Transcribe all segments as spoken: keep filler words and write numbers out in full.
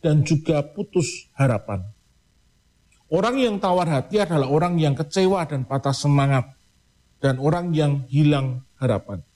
dan juga putus harapan. Orang yang tawar hati adalah orang yang kecewa dan patah semangat, dan orang yang hilang harapan.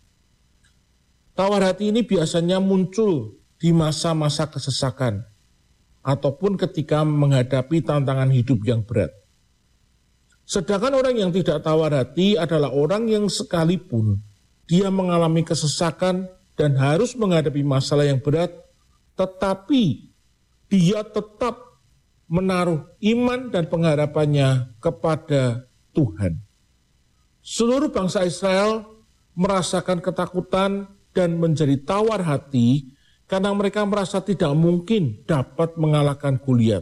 Tawar hati ini biasanya muncul di masa-masa kesesakan, ataupun ketika menghadapi tantangan hidup yang berat. Sedangkan orang yang tidak tawar hati adalah orang yang sekalipun dia mengalami kesesakan dan harus menghadapi masalah yang berat, tetapi dia tetap menaruh iman dan pengharapannya kepada Tuhan. Seluruh bangsa Israel merasakan ketakutan dan menjadi tawar hati karena mereka merasa tidak mungkin dapat mengalahkan Goliat.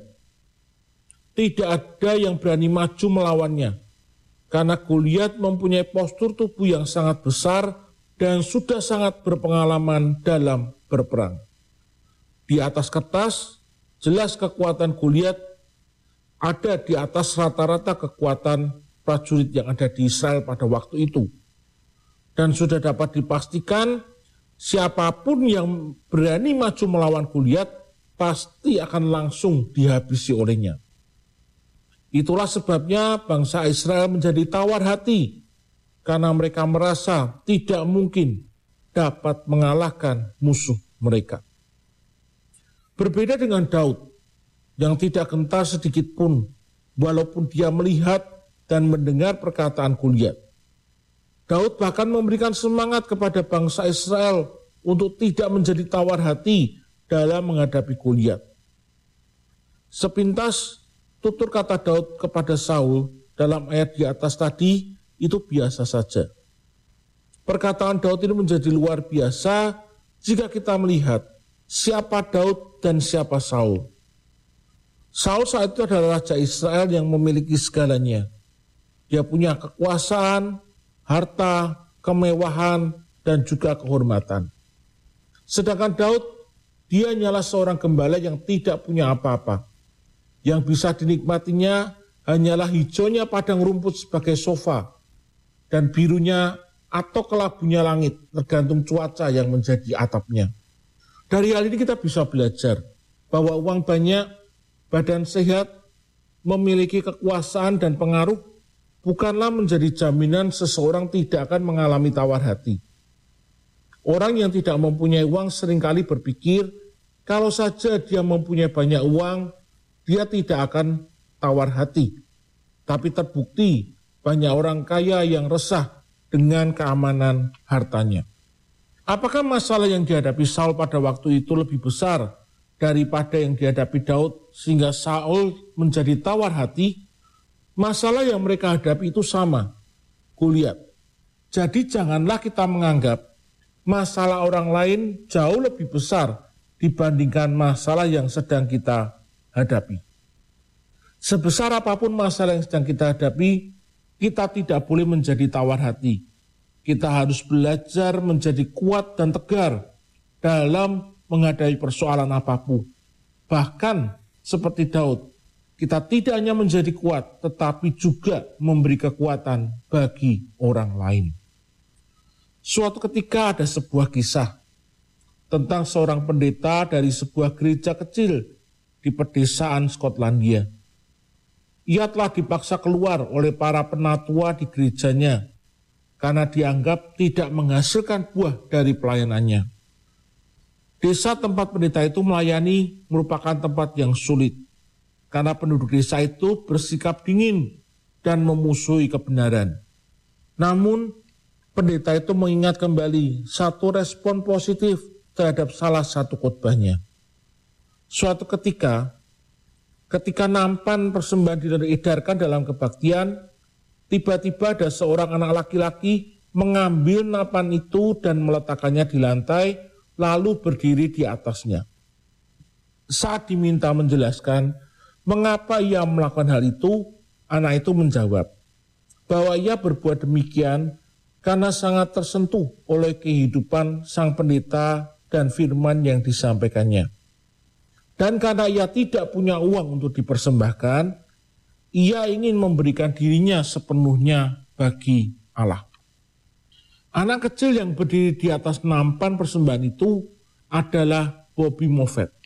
Tidak ada yang berani maju melawannya, karena Goliat mempunyai postur tubuh yang sangat besar dan sudah sangat berpengalaman dalam berperang. Di atas kertas, jelas kekuatan Goliat ada di atas rata-rata kekuatan prajurit yang ada di Israel pada waktu itu. Dan sudah dapat dipastikan siapapun yang berani maju melawan Goliat pasti akan langsung dihabisi olehnya. Itulah sebabnya bangsa Israel menjadi tawar hati karena mereka merasa tidak mungkin dapat mengalahkan musuh mereka. Berbeda dengan Daud yang tidak gentar sedikit pun walaupun dia melihat dan mendengar perkataan Goliat. Daud bahkan memberikan semangat kepada bangsa Israel untuk tidak menjadi tawar hati dalam menghadapi Goliat. Sepintas tutur kata Daud kepada Saul dalam ayat di atas tadi itu biasa saja. Perkataan Daud ini menjadi luar biasa jika kita melihat siapa Daud dan siapa Saul. Saul saat itu adalah raja Israel yang memiliki segalanya. Dia punya kekuasaan, harta, kemewahan, dan juga kehormatan. Sedangkan Daud, dia hanyalah seorang gembala yang tidak punya apa-apa. Yang bisa dinikmatinya hanyalah hijaunya padang rumput sebagai sofa, dan birunya atau kelabunya langit, tergantung cuaca yang menjadi atapnya. Dari hal ini kita bisa belajar bahwa uang banyak, badan sehat, memiliki kekuasaan dan pengaruh bukanlah menjadi jaminan seseorang tidak akan mengalami tawar hati. Orang yang tidak mempunyai uang seringkali berpikir kalau saja dia mempunyai banyak uang, dia tidak akan tawar hati. Tapi terbukti banyak orang kaya yang resah dengan keamanan hartanya. Apakah masalah yang dihadapi Saul pada waktu itu lebih besar daripada yang dihadapi Daud sehingga Saul menjadi tawar hati? Masalah yang mereka hadapi itu sama, Goliat. Jadi janganlah kita menganggap masalah orang lain jauh lebih besar dibandingkan masalah yang sedang kita hadapi. Sebesar apapun masalah yang sedang kita hadapi, kita tidak boleh menjadi tawar hati. Kita harus belajar menjadi kuat dan tegar dalam menghadapi persoalan apapun. Bahkan seperti Daud, kita tidak hanya menjadi kuat, tetapi juga memberi kekuatan bagi orang lain. Suatu ketika ada sebuah kisah tentang seorang pendeta dari sebuah gereja kecil di pedesaan Skotlandia. Ia telah dipaksa keluar oleh para penatua di gerejanya karena dianggap tidak menghasilkan buah dari pelayanannya. Desa tempat pendeta itu melayani merupakan tempat yang sulit, karena penduduk desa itu bersikap dingin dan memusuhi kebenaran. Namun, pendeta itu mengingat kembali satu respon positif terhadap salah satu khotbahnya. Suatu ketika, ketika nampan persembahan diedarkan dalam kebaktian, tiba-tiba ada seorang anak laki-laki mengambil nampan itu dan meletakkannya di lantai, lalu berdiri di atasnya. Saat diminta menjelaskan mengapa ia melakukan hal itu, anak itu menjawab bahwa ia berbuat demikian karena sangat tersentuh oleh kehidupan sang pendeta dan firman yang disampaikannya. Dan karena ia tidak punya uang untuk dipersembahkan, ia ingin memberikan dirinya sepenuhnya bagi Allah. Anak kecil yang berdiri di atas nampan persembahan itu adalah Bobby Moffat.